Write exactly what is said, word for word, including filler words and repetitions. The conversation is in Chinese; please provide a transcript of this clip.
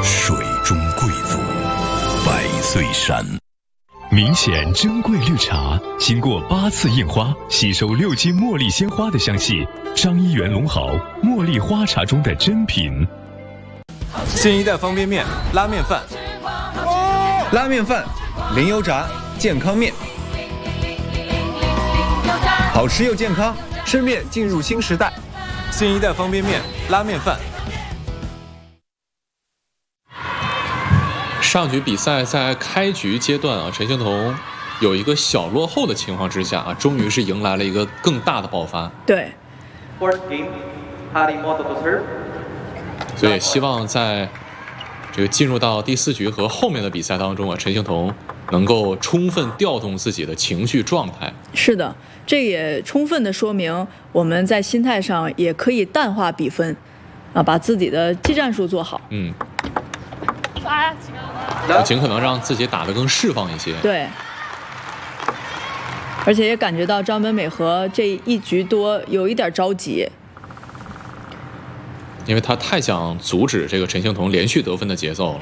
水中贵族，百岁山。 明显珍贵绿茶，经过八次印花，吸收六斤茉莉鲜花的香气。张一元龙豪茉莉花茶中的珍品。 新一代方便面拉面饭， 拉面饭，零油炸，健康面，好吃又健康， 吃面进入新时代。新一代方便面拉面饭。 上局比赛在开局阶段啊，陈兴彤有一个小落后的情况之下啊，终于是迎来了一个更大的爆发。 对。 所以也希望在这个进入到第四局和后面的比赛当中啊，陈兴彤能够充分调动自己的情绪状态。 是的，这也充分的说明我们在心态上也可以淡化比分，啊，把自己的技战术做好。 嗯。尽可能让自己打得更释放一些。 对，而且也感觉到张本美和这一局多有一点着急， 因为他太想阻止这个陈兴彤连续得分的节奏了。